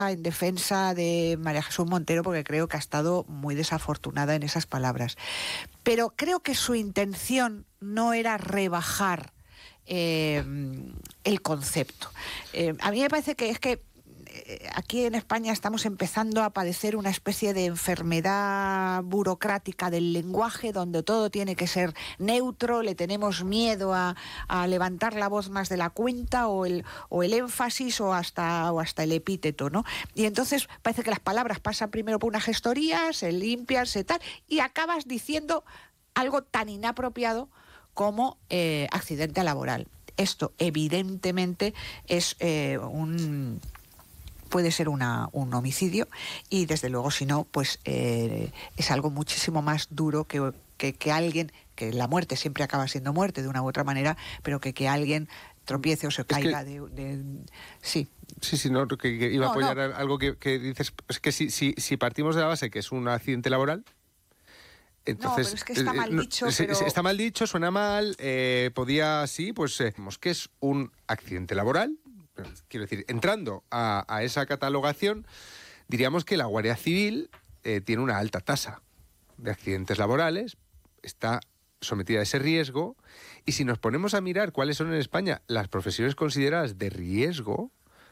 en defensa de María Jesús Montero porque creo que ha estado muy desafortunada en esas palabras. Pero creo que su intención no era rebajar el concepto. A mí me parece que es que aquí en España estamos empezando a padecer una especie de enfermedad burocrática del lenguaje donde todo tiene que ser neutro, le tenemos miedo a levantar la voz más de la cuenta o el énfasis o hasta el epíteto, ¿no? Y entonces parece que las palabras pasan primero por una gestoría, se limpian, se tal, y acabas diciendo algo tan inapropiado como accidente laboral. Esto evidentemente es puede ser un homicidio y desde luego si no pues es algo muchísimo más duro que alguien, que la muerte siempre acaba siendo muerte de una u otra manera, pero que alguien tropiece o se caiga sí. Sí, no, que iba a apoyar algo que dices, es que si partimos de la base que es un accidente laboral, entonces, pero es que está mal dicho. Está mal dicho, suena mal, podía, sí, pues que es un accidente laboral. Quiero decir, entrando a esa catalogación, diríamos que la Guardia Civil tiene una alta tasa de accidentes laborales, está sometida a ese riesgo, y si nos ponemos a mirar cuáles son en España las profesiones consideradas de riesgo,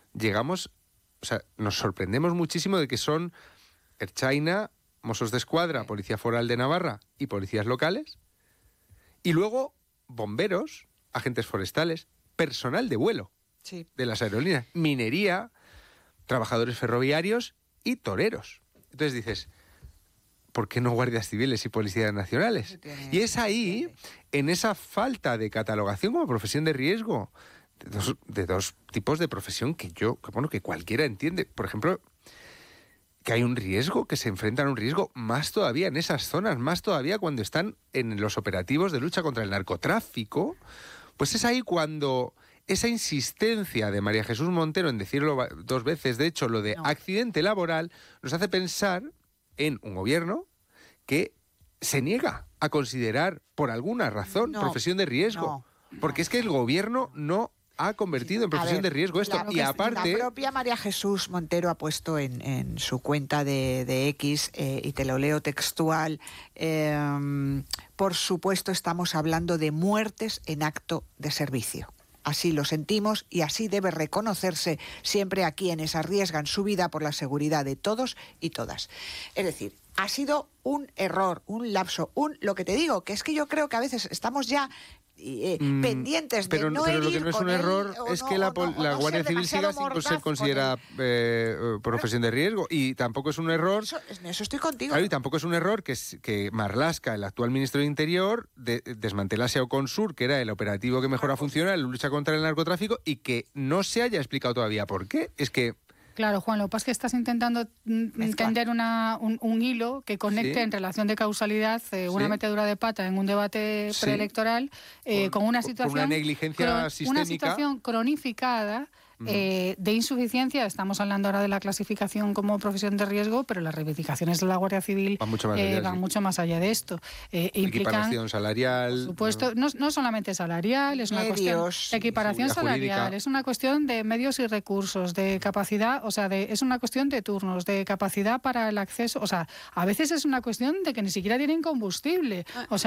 nos sorprendemos muchísimo de que son Ertzaina, Mossos d'Esquadra, Policía Foral de Navarra y policías locales, y luego bomberos, agentes forestales, personal de vuelo. Sí. De las aerolíneas, minería, trabajadores ferroviarios y toreros. Entonces dices, ¿por qué no guardias civiles y policías nacionales? Y es ahí, en esa falta de catalogación como profesión de riesgo, de dos tipos de profesión que cualquiera entiende. Por ejemplo, que hay un riesgo, que se enfrentan a un riesgo más todavía en esas zonas, más todavía cuando están en los operativos de lucha contra el narcotráfico, pues es ahí cuando esa insistencia de María Jesús Montero en decirlo 2 veces, de hecho, lo de accidente laboral, nos hace pensar en un gobierno que se niega a considerar, por alguna razón, profesión de riesgo. Porque es que el gobierno no ha convertido en profesión de riesgo esto. Y aparte, la propia María Jesús Montero ha puesto en su cuenta de X, y te lo leo textual, por supuesto estamos hablando de muertes en acto de servicio. Así lo sentimos y así debe reconocerse siempre a quienes arriesgan su vida por la seguridad de todos y todas. Es decir, ha sido un error, un lapso, lo que te digo, que es que yo creo que a veces estamos ya pendientes de pero no herir. Pero lo que no es un error es que la Guardia Civil siga sin ser considerada profesión de riesgo, y tampoco es un error. Eso estoy contigo. Claro, y tampoco es un error que Marlaska, el actual ministro de Interior, desmantelase a Oconsur, que era el operativo que mejor ha funcionado en la lucha contra el narcotráfico, y que no se haya explicado todavía por qué. Es que Claro, Juan, lo que pasa es que estás intentando tender un hilo que conecte en relación de causalidad una metedura de pata en un debate preelectoral con una situación, con una negligencia sistémica, una situación cronificada de insuficiencia. Estamos hablando ahora de la clasificación como profesión de riesgo, pero las reivindicaciones de la Guardia Civil van mucho más allá de esto. Equiparación salarial. Por supuesto, no solamente salarial, es una cuestión de equiparación salarial, jurídica. Es una cuestión de medios y recursos, de capacidad, es una cuestión de turnos, de capacidad para el acceso, a veces es una cuestión de que ni siquiera tienen combustible,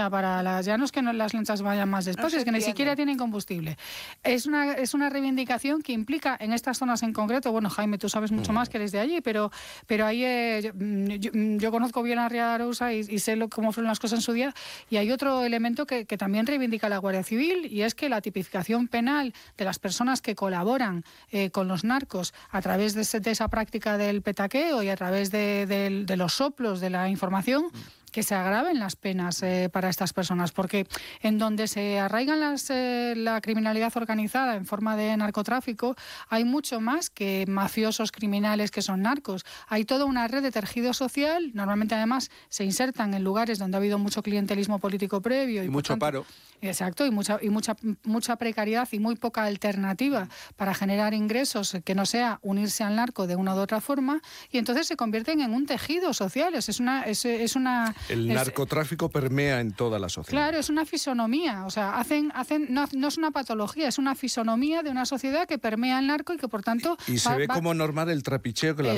ya no es que las lanchas vayan más despacio, es que ni siquiera tienen combustible. Es una reivindicación que implica en estas zonas en concreto, bueno, Jaime, tú sabes mucho más que eres de allí, pero ahí yo conozco bien a Ría de Arousa y sé cómo fueron las cosas en su día, y hay otro elemento que también reivindica la Guardia Civil, y es que la tipificación penal de las personas que colaboran con los narcos a través de esa práctica del petaqueo y a través de los soplos de la información, que se agraven las penas para estas personas, porque en donde se arraigan la criminalidad organizada en forma de narcotráfico, hay mucho más que mafiosos criminales que son narcos. Hay toda una red de tejido social, normalmente además se insertan en lugares donde ha habido mucho clientelismo político previo. Y mucho paro. Exacto, y mucha precariedad y muy poca alternativa para generar ingresos que no sea unirse al narco de una u otra forma, y entonces se convierten en un tejido social. El narcotráfico permea en toda la sociedad. Claro, es una fisonomía, no es una patología, es una fisonomía de una sociedad que permea el narco y que por tanto... Y se ve como normal el trapicheo que la